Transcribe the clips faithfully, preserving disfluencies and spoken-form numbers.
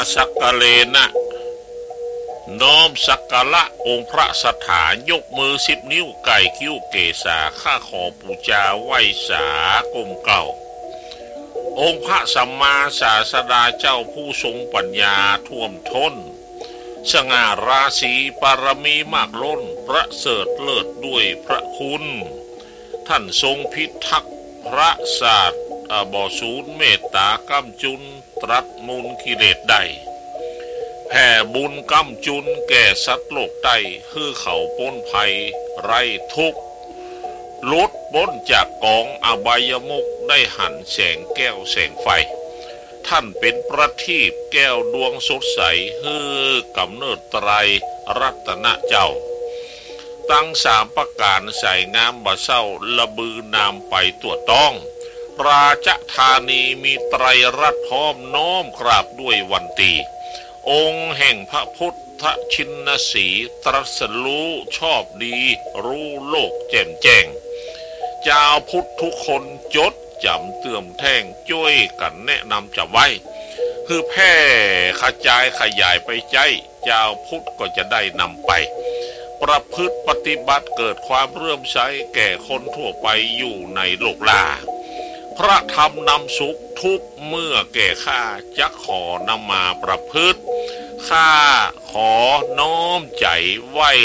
สักกะเลนะน้อมสักการะองค์พระสถานยกมือสิบนิ้วไก่คิ้วเกษาข้าขอปูจาไหวสากลมเก่าองค์พระสัมมาศาสดาเจ้าผู้ทรงปัญญาท่วมท้นสง่าราศีปารมีมากล้นประเสริฐเลิศด้วยพระคุณท่านทรงพิทักษ์พระศาสตร์บ่อศูนย์เมตตากำจุนตรัสมูลกิเลสใดแผ่บุญกำจุนแก่สัตว์โลกใดคือเขาพ้นภัยไร้ทุกข์ลดพ้นจากกองอบายมุขได้หันแสงแก้วแสงไฟท่านเป็นประทีปแก้วดวงสดใสฮือกำเนิดไตรรัตนเจ้าตั้งสามประการใส่งามบ่เศร้าระบือนามไปตัวต้องราชธานีมีไตรรัตน์พร้อมน้อมกราบด้วยวันตีองค์แห่งพระพุทธชินสีตรัสรู้ชอบดีรู้โลกแจ่มแจ้งเจ้าพุทธทุกคนจดจำเตื่อมแท่งช่วยกันแนะนำจะไว้คือแพร่ขจายขยายไปใจเจ้าพุทธก็จะได้นำไปประพฤติปฏิบัติเกิดความเรื่อมใสแก่คนทั่วไปอยู่ในโลกลาพระธรรมนำสุขทุกเมื่อแก่ข้าจะขอนำมาประพฤติข้าขอน้อมใจไว้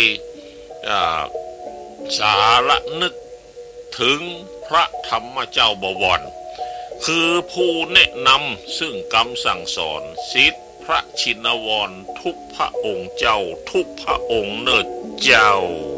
สาระนึกถึงพระธรรมเจ้าบวรคือผู้แนะนำซึ่งคำสั่งสอนศิษย์พระชินวรทุกพระองค์เจ้าทุกพระองค์เนิดเจ้า